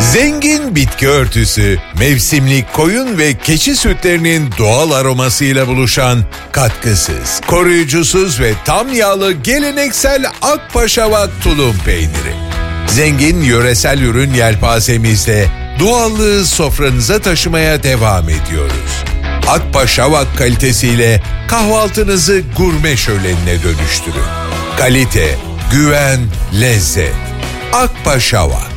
Zengin bitki örtüsü, mevsimlik koyun ve keçi sütlerinin doğal aromasıyla buluşan katkısız, koruyucusuz ve tam yağlı geleneksel Akpaşavak tulum peyniri. Zengin yöresel ürün yelpazemizde doğallığı sofranıza taşımaya devam ediyoruz. Akpaşavak kalitesiyle kahvaltınızı gurme şölenine dönüştürün. Kalite, güven, lezzet. Akpaşavak.